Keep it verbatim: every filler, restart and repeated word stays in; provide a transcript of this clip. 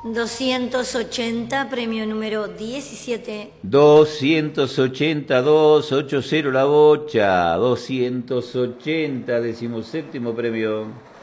doscientos ochenta, premio número diecisiete. doscientos ochenta, doscientos ochenta la bocha. doscientos ochenta, decimoséptimo premio.